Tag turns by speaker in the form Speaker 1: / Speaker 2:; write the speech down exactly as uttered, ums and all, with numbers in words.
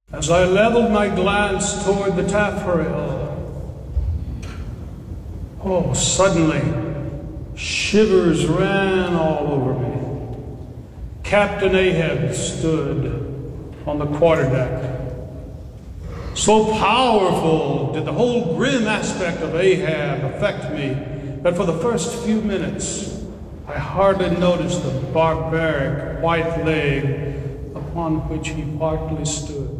Speaker 1: As I leveled my glance toward the taffrail, oh, suddenly, shivers ran all over me. Captain Ahab stood on the quarterdeck. So powerful did the whole grim aspect of Ahab affect me that for the first few minutes, I hardly noticed the barbaric white leg upon which he partly stood.